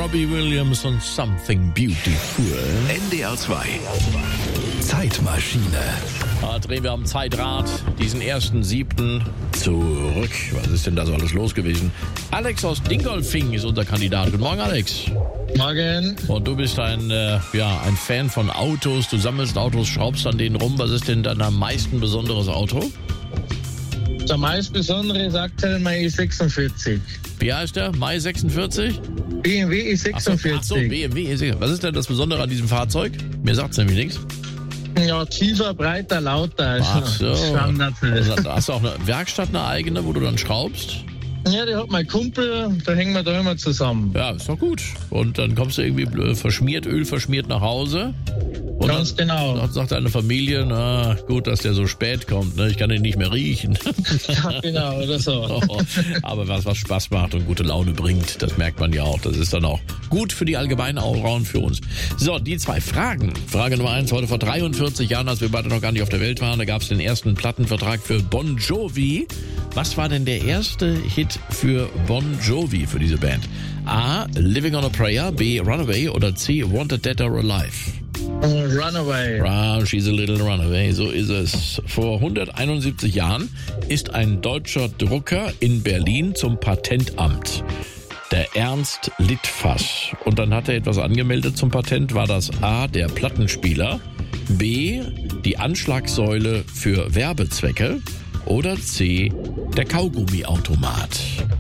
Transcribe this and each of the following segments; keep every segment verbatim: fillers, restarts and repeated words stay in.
Robbie Williams und Something Beautiful. N D R zwei Zeitmaschine. Da drehen wir am Zeitrad diesen ersten siebten zurück. Was ist denn da so alles los gewesen? Alex aus Dingolfing ist unser Kandidat. Guten Morgen, Alex. Morgen. Und du bist ein, äh, ja, ein Fan von Autos. Du sammelst Autos, schraubst an denen rum. Was ist denn dein am meisten besonderes Auto? Der meist besondere ist aktuell mein E sechsundvierzig. Wie heißt der? Mai sechsundvierzig? B M W E Ach so, sechsundvierzig. ach so, B M W E sechsundvierzig. Was ist denn das Besondere an diesem Fahrzeug? Mir sagt's nämlich nichts. Ja, tiefer, breiter, lauter. Also Ach so. Standard. Also, da hast du auch eine Werkstatt, eine eigene, wo du dann schraubst? Ja, die hat mein Kumpel, da hängen wir da immer zusammen. Ja, ist doch gut. Und dann kommst du irgendwie verschmiert, Öl verschmiert nach Hause. Und Ganz dann, genau. Dann sagt deine Familie, na gut, dass der so spät kommt, ne? Ich kann ihn nicht mehr riechen. Ja, genau, oder so. Aber was, was Spaß macht und gute Laune bringt, das merkt man ja auch. Das ist dann auch gut für die allgemeine Allround für uns. So, die zwei Fragen. Frage Nummer eins, heute vor dreiundvierzig Jahren, als wir beide noch gar nicht auf der Welt waren, da gab es den ersten Plattenvertrag für Bon Jovi. Was war denn der erste Hit für Bon Jovi, für diese Band? A. Living on a Prayer, B. Runaway oder C. Wanted Dead or Alive? Runaway. Run, she's a little runaway, so ist es. Vor hunderteinundsiebzig Jahren ist ein deutscher Drucker in Berlin zum Patentamt. Der Ernst Littfass. Und dann hat er etwas angemeldet zum Patent. War das A, der Plattenspieler, B, die Anschlagsäule für Werbezwecke oder C, der Kaugummiautomat?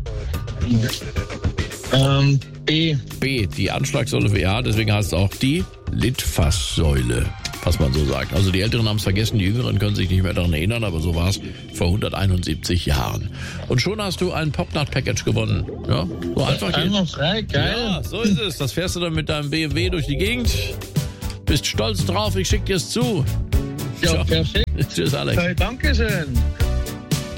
Ähm, B. B, die Anschlagsäule für ja, deswegen heißt es auch die Litfaßsäule, was man so sagt. Also die Älteren haben es vergessen, die Jüngeren können sich nicht mehr daran erinnern, aber so war es vor hunderteinundsiebzig Jahren. Und schon hast du ein Popnut-Package gewonnen. Ja, so einfach geht. Einmal frei, geil. Ja, so ist es. Das fährst du dann mit deinem B M W durch die Gegend. Bist stolz drauf, ich schick dir es zu. Ja, Ciao. perfekt. Tschüss, Alex. Hey, Dankeschön.